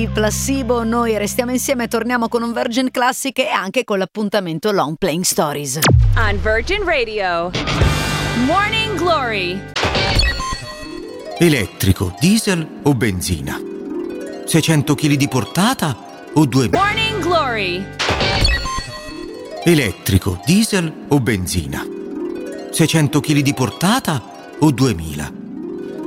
di Placebo. Noi restiamo insieme e torniamo con un Virgin Classic e anche con l'appuntamento Long Playing Stories. On Virgin Radio, Morning Glory. Elettrico, diesel o benzina? 600 kg di portata o 2000? Morning Glory. Elettrico, diesel o benzina? 600 kg di portata o 2000?